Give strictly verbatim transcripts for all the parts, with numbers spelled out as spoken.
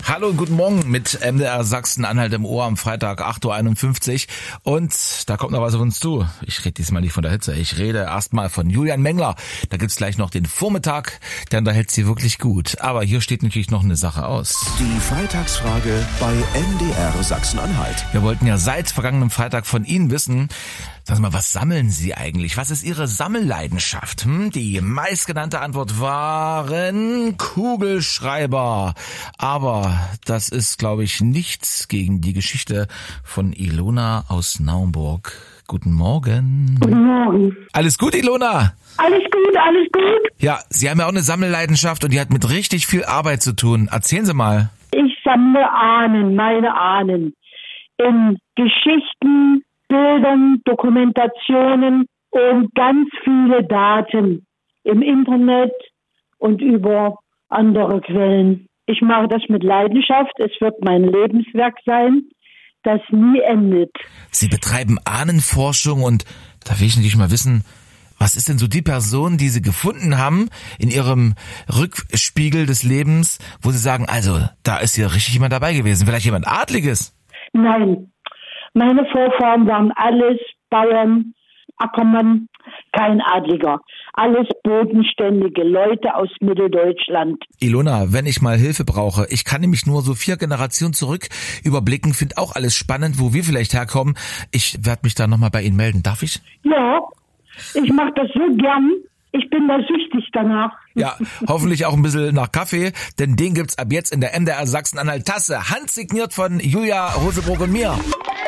Hallo und guten Morgen mit M D R Sachsen-Anhalt im Ohr am Freitag acht Uhr einundfünfzig. Und da kommt noch was auf uns zu. Ich rede diesmal nicht von der Hitze, ich rede erstmal von Julian Mengler. Da gibt's gleich noch den Vormittag, der unterhält sie wirklich gut. Aber hier steht natürlich noch eine Sache aus. Die Freitagsfrage bei M D R Sachsen-Anhalt. Wir wollten ja seit vergangenem Freitag von Ihnen wissen, sagen Sie mal, was sammeln Sie eigentlich? Was ist Ihre Sammelleidenschaft? Hm? Die meistgenannte Antwort waren Kugelschreiber. Aber das ist, glaube ich, nichts gegen die Geschichte von Ilona aus Naumburg. Guten Morgen. Guten Morgen. Alles gut, Ilona? Alles gut, alles gut. Ja, Sie haben ja auch eine Sammelleidenschaft und die hat mit richtig viel Arbeit zu tun. Erzählen Sie mal. Ich sammle Ahnen, meine Ahnen. In Geschichten, Bildern, Dokumentationen und ganz viele Daten im Internet und über andere Quellen. Ich mache das mit Leidenschaft. Es wird mein Lebenswerk sein, das nie endet. Sie betreiben Ahnenforschung und da will ich natürlich mal wissen, was ist denn so die Person, die Sie gefunden haben in Ihrem Rückspiegel des Lebens, wo Sie sagen, also da ist hier richtig jemand dabei gewesen, vielleicht jemand Adliges? Nein, meine Vorfahren waren alles Bauern, Ackermann, kein Adliger. Alles bodenständige Leute aus Mitteldeutschland. Ilona, wenn ich mal Hilfe brauche, ich kann nämlich nur so vier Generationen zurück überblicken, finde auch alles spannend, wo wir vielleicht herkommen. Ich werde mich da nochmal bei Ihnen melden. Darf ich? Ja, ich mache das so gern. Ich bin da süchtig danach. Ja, hoffentlich auch ein bisschen nach Kaffee, denn den gibt's ab jetzt in der M D R Sachsen-Anhalt Tasse, handsigniert von Julia Rosebrock und mir.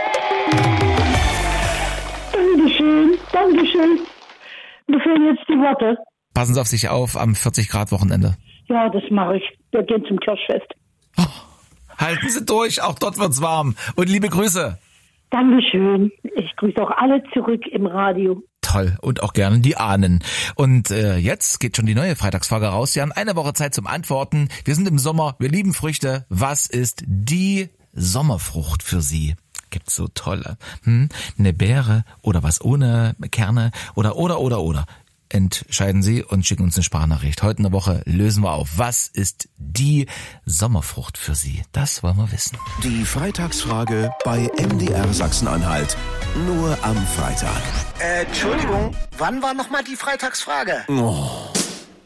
Dankeschön, Dankeschön. Mir fehlen jetzt die Worte. Passen Sie auf sich auf am vierzig Grad Wochenende. Ja, das mache ich. Wir gehen zum Kirschfest. Oh, halten Sie durch, auch dort wird's warm. Und liebe Grüße. Dankeschön. Ich grüße auch alle zurück im Radio. Toll. Und auch gerne die Ahnen. Und äh, jetzt geht schon die neue Freitagsfrage raus. Sie haben eine Woche Zeit zum Antworten. Wir sind im Sommer, wir lieben Früchte. Was ist die Sommerfrucht für Sie? Gibt's so tolle. Hm? Eine Beere oder was ohne Kerne oder oder oder oder. Entscheiden Sie und schicken uns eine Sprachnachricht. Heute in der Woche lösen wir auf. Was ist die Sommerfrucht für Sie? Das wollen wir wissen. Die Freitagsfrage bei M D R Sachsen-Anhalt. Nur am Freitag. Äh, Entschuldigung, wann war nochmal die Freitagsfrage? Oh.